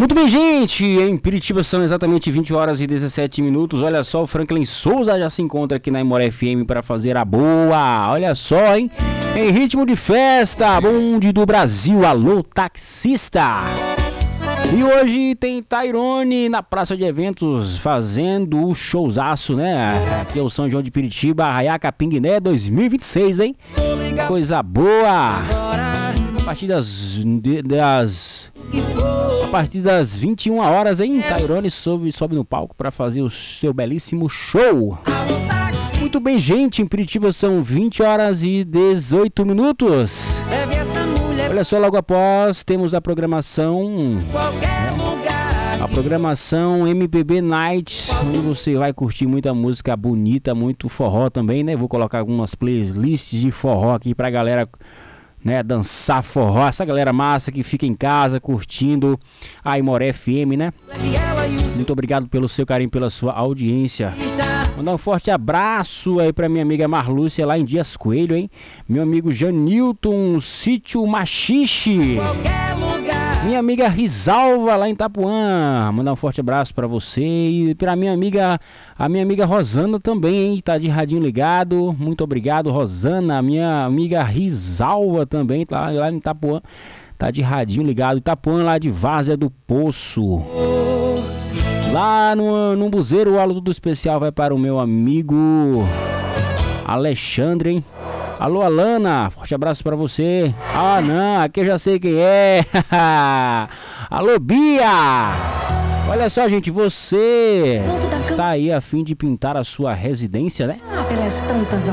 Muito bem, gente, em Piritiba são exatamente 20 horas e 17 minutos. Olha só, o Franklin Souza já se encontra aqui na Imoré FM para fazer a boa. Olha só, hein? Em ritmo de festa, bonde do Brasil, alô taxista. E hoje tem Tairone na praça de eventos fazendo o showzaço, né? Aqui é o São João de Piritiba, Arraiá Capinguiné 2026, hein? Coisa boa! A partir das 21 horas, hein? Tairone sobe no palco para fazer o seu belíssimo show. Muito bem, gente, em Piritiba são 20 horas e 18 minutos. Olha só, logo após temos a programação MPB Nights, onde você vai curtir muita música bonita, muito forró também, né? Vou colocar algumas playlists de forró aqui pra galera, né, dançar forró, essa galera massa que fica em casa curtindo a Imoré FM, né? Muito obrigado pelo seu carinho, pela sua audiência. Mandar um forte abraço aí pra minha amiga Marlúcia lá em Dias Coelho, hein? Meu amigo Janilton, Sítio Machixe. Minha amiga Risalva lá em Itapuã. Mandar um forte abraço pra você e pra a minha amiga Rosana também, hein? Tá de radinho ligado. Muito obrigado, Rosana. Minha amiga Risalva também tá lá em Itapuã. Tá de radinho ligado. Itapuã lá de Várzea do Poço. Lá no Buzeiro, o alô do especial vai para o meu amigo Alexandre, hein? Alô, Alana, forte abraço pra você. Ah, não, aqui eu já sei quem é. Alô, Bia. Olha só, gente, você está aí a fim de pintar a sua residência, né? Pelas tantas